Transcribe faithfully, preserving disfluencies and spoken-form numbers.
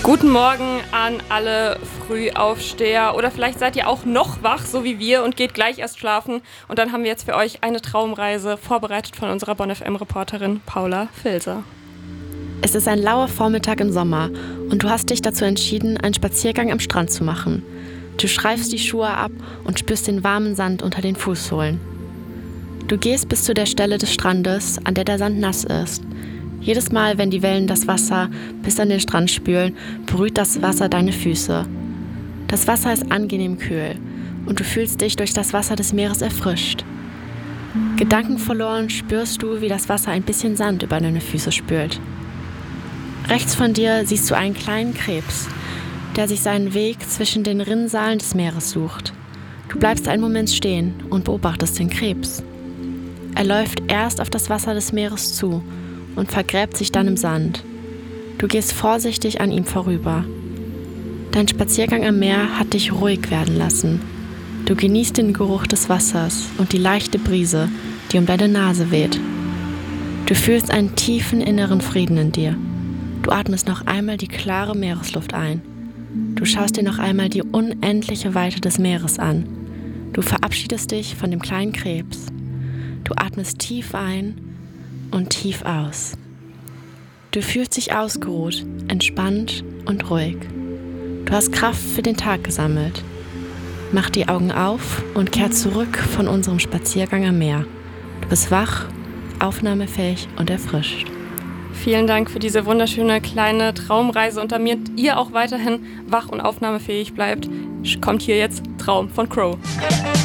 Guten Morgen an alle Frühaufsteher oder vielleicht seid ihr auch noch wach, so wie wir, und geht gleich erst schlafen. Und dann haben wir jetzt für euch eine Traumreise vorbereitet von unserer Bonn F M-Reporterin Paula Filser. Es ist ein lauer Vormittag im Sommer und du hast dich dazu entschieden, einen Spaziergang am Strand zu machen. Du streifst die Schuhe ab und spürst den warmen Sand unter den Fußsohlen. Du gehst bis zu der Stelle des Strandes, an der der Sand nass ist. Jedes Mal, wenn die Wellen das Wasser bis an den Strand spülen, berührt das Wasser deine Füße. Das Wasser ist angenehm kühl und du fühlst dich durch das Wasser des Meeres erfrischt. Gedankenverloren spürst du, wie das Wasser ein bisschen Sand über deine Füße spült. Rechts von dir siehst du einen kleinen Krebs, der sich seinen Weg zwischen den Rinnsalen des Meeres sucht. Du bleibst einen Moment stehen und beobachtest den Krebs. Er läuft erst auf das Wasser des Meeres zu und vergräbt sich dann im Sand. Du gehst vorsichtig an ihm vorüber. Dein Spaziergang am Meer hat dich ruhig werden lassen. Du genießt den Geruch des Wassers und die leichte Brise, die um deine Nase weht. Du fühlst einen tiefen inneren Frieden in dir. Du atmest noch einmal die klare Meeresluft ein. Du schaust dir noch einmal die unendliche Weite des Meeres an. Du verabschiedest dich von dem kleinen Krebs. Du atmest tief ein und tief aus. Du fühlst dich ausgeruht, entspannt und ruhig. Du hast Kraft für den Tag gesammelt. Mach die Augen auf und kehr zurück von unserem Spaziergang am Meer. Du bist wach, aufnahmefähig und erfrischt. Vielen Dank für diese wunderschöne kleine Traumreise, und damit ihr auch weiterhin wach und aufnahmefähig bleibt, kommt hier jetzt Traum von Crow.